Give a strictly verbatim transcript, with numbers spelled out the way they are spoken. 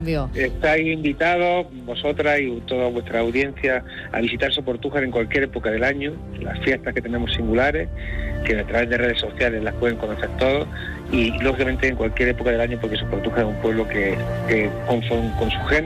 Estáis invitados, vosotras y toda vuestra audiencia, a visitar Soportújar en cualquier época del año, las fiestas que tenemos singulares, que a través de redes sociales las pueden conocer todos, y lógicamente en cualquier época del año, porque Soportújar es un pueblo que, que con, con su gente